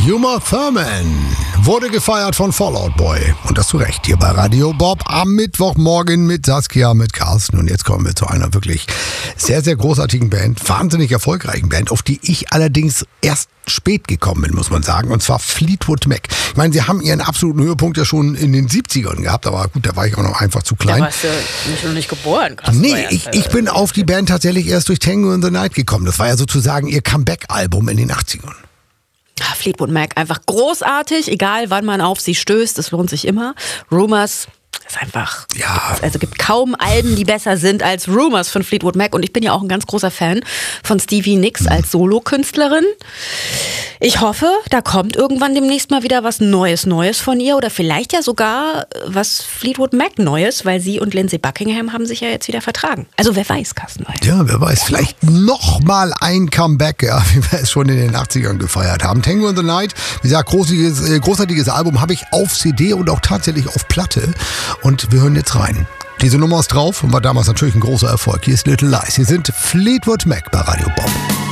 Uma Thurman wurde gefeiert von Fall Out Boy. Und das zu Recht hier bei Radio Bob am Mittwochmorgen mit Saskia, mit Carsten. Und jetzt kommen wir zu einer wirklich sehr, sehr großartigen Band, wahnsinnig erfolgreichen Band, auf die ich allerdings erst spät gekommen bin, muss man sagen. Und zwar Fleetwood Mac. Ich meine, sie haben ihren absoluten Höhepunkt ja schon in den 70ern gehabt, aber gut, da war ich auch noch einfach zu klein. Da warst du noch nicht geboren. Krass, nee, ich bin auf die Band tatsächlich erst durch Tango in the Night gekommen. Das war ja sozusagen ihr Comeback-Album in den 80ern. Fleetwood Mac, einfach großartig, egal wann man auf sie stößt, es lohnt sich immer. Rumours ist einfach, ja. Also gibt kaum Alben, die besser sind als Rumours von Fleetwood Mac. Und ich bin ja auch ein ganz großer Fan von Stevie Nicks als Solokünstlerin. Ich hoffe, da kommt irgendwann demnächst mal wieder was Neues von ihr oder vielleicht ja sogar was Fleetwood Mac Neues, weil sie und Lindsey Buckingham haben sich ja jetzt wieder vertragen. Also wer weiß, Carsten. Ja, wer weiß, vielleicht nochmal ein Comeback, ja, wie wir es schon in den 80ern gefeiert haben. Tango in the Night, wie gesagt, großartiges Album, habe ich auf CD und auch tatsächlich auf Platte. Und wir hören jetzt rein. Diese Nummer ist drauf und war damals natürlich ein großer Erfolg. Hier ist Little Lies. Hier sind Fleetwood Mac bei Radio Bob.